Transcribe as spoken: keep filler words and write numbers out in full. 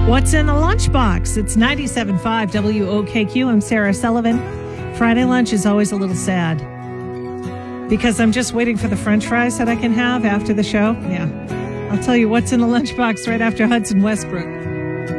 What's in the lunchbox? It's ninety-seven point five W O K Q. I'm Sarah Sullivan. Friday lunch is always a little sad because I'm just waiting for the French fries that I can have after the show. Yeah. I'll tell you what's in the lunchbox right after Hudson Westbrook.